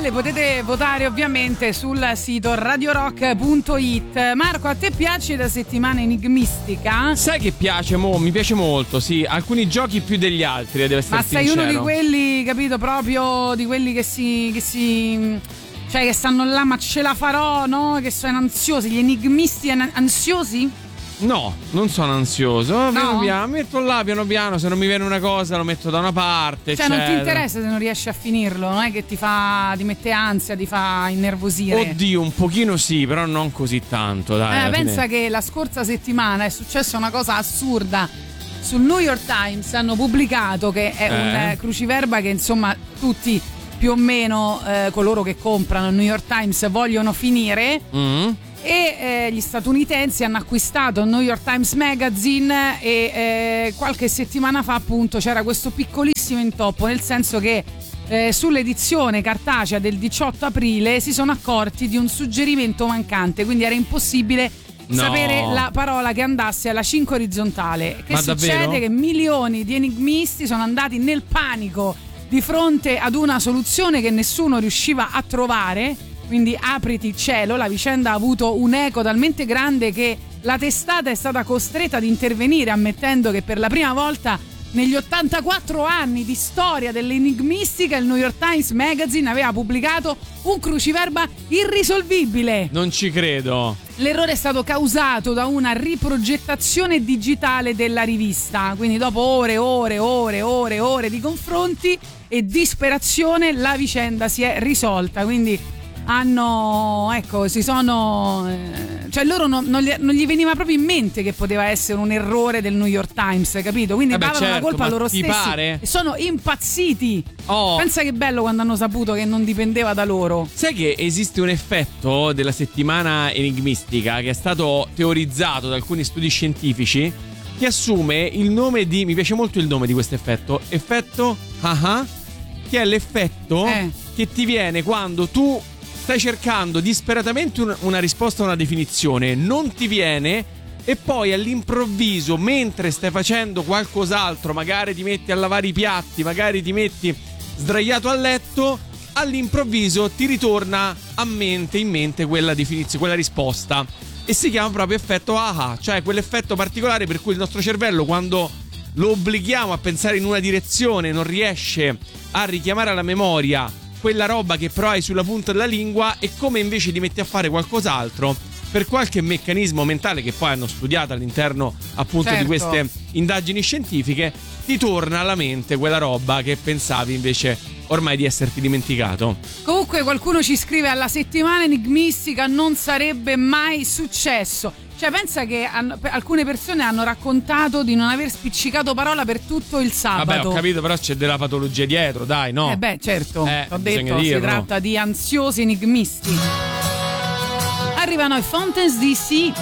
le potete votare ovviamente sul sito radiorock.it. Marco, a te piace la settimana enigmistica? Sai che piace, mi piace molto, sì. Alcuni giochi più degli altri, devo essere sincero. Ma sei uno di quelli, capito, proprio di quelli che si cioè che stanno là, ma ce la farò, no? Che sono ansiosi, gli enigmisti ansiosi? No, non sono ansioso. No? Metto là piano piano. Se non mi viene una cosa, lo metto da una parte. Cioè, non ti interessa se non riesci a finirlo? Non è che ti mette ansia, ti fa innervosire? Oddio, un pochino sì, però non così tanto. Dai, pensa che la scorsa settimana è successa una cosa assurda. Sul New York Times hanno pubblicato che è un cruciverba che insomma tutti più o meno coloro che comprano il New York Times vogliono finire. E gli statunitensi hanno acquistato il New York Times Magazine e qualche settimana fa appunto c'era questo piccolissimo intoppo, nel senso che sull'edizione cartacea del 18 aprile si sono accorti di un suggerimento mancante, quindi era impossibile sapere la parola che andasse alla 5 orizzontale. Che succede? Davvero? Che milioni di enigmisti sono andati nel panico di fronte ad una soluzione che nessuno riusciva a trovare. Quindi apriti il cielo, la vicenda ha avuto un'eco talmente grande che la testata è stata costretta ad intervenire, ammettendo che per la prima volta negli 84 anni di storia dell'enigmistica il New York Times Magazine aveva pubblicato un cruciverba irrisolvibile. Non ci credo. L'errore è stato causato da una riprogettazione digitale della rivista, quindi dopo ore di confronti e disperazione la vicenda si è risolta, quindi cioè loro non gli veniva proprio in mente che poteva essere un errore del New York Times, capito? Quindi davano la colpa a loro stessi e sono impazziti. Pensa che bello quando hanno saputo che non dipendeva da loro. Sai che esiste un effetto della settimana enigmistica che è stato teorizzato da alcuni studi scientifici, che assume il nome di, mi piace molto il nome di questo effetto che è l'effetto che ti viene quando tu stai cercando disperatamente una risposta a una definizione, non ti viene, e poi all'improvviso, mentre stai facendo qualcos'altro, magari ti metti a lavare i piatti, magari ti metti sdraiato a letto, all'improvviso ti ritorna in mente quella definizione, quella risposta, e si chiama proprio effetto cioè quell'effetto particolare per cui il nostro cervello, quando lo obblighiamo a pensare in una direzione, non riesce a richiamare alla memoria quella roba che però hai sulla punta della lingua, e come invece ti metti a fare qualcos'altro, per qualche meccanismo mentale che poi hanno studiato all'interno appunto di queste indagini scientifiche, ti torna alla mente quella roba che pensavi invece ormai di esserti dimenticato. Comunque qualcuno ci scrive: alla settimana enigmistica non sarebbe mai successo. Cioè pensa che alcune persone hanno raccontato di non aver spiccicato parola per tutto il sabato. Vabbè, ho capito, però c'è della patologia dietro, dai, no? Certo, ho detto, si tratta di ansiosi enigmisti. Arrivano i Fountains DC.